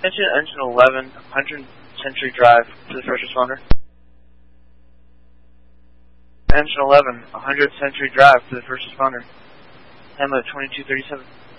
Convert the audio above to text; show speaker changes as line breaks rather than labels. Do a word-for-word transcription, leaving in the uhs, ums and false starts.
Attention, engine eleven, one hundred Century Drive to the first responder. Engine eleven, one hundred Century Drive to the first responder. Hamlet twenty-two thirty-seven.